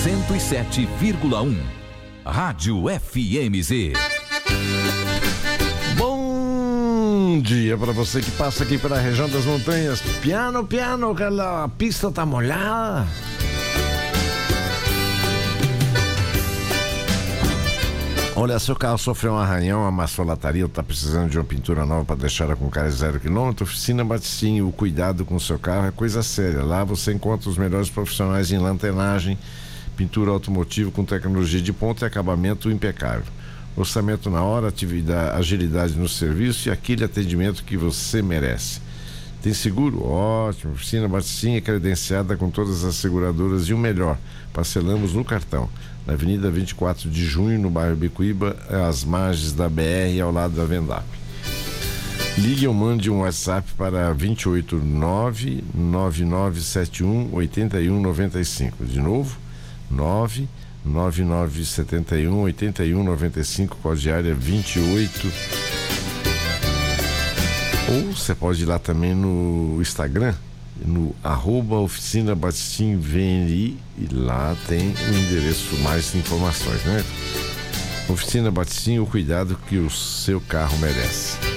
107,1. Rádio FMZ. Bom dia para você que passa aqui pela região das montanhas. Piano, a pista tá molhada. Olha, seu carro sofreu um arranhão, amassou a lataria, está precisando de uma pintura nova para deixá-la com cara de 0 km, Oficina Baticinho. O cuidado com o seu carro é coisa séria. Lá você encontra os melhores profissionais em lanternagem, pintura automotiva com tecnologia de ponta e acabamento impecável. Orçamento na hora, atividade, agilidade no serviço e aquele atendimento que você merece. Tem seguro? Ótimo. Oficina Baticinho é credenciada com todas as seguradoras e o melhor, parcelamos no cartão. Na Avenida 24 de Junho, no bairro Bicuíba, às margens da BR, ao lado da Vendap. Ligue ou mande um WhatsApp para 289-9971-8195. De novo, 99971-8195, código área 28. Ou você pode ir lá também no Instagram, no @Oficina Baticinho VNI, e lá tem o endereço, mais informações, né? Oficina Baticinho, o cuidado que o seu carro merece.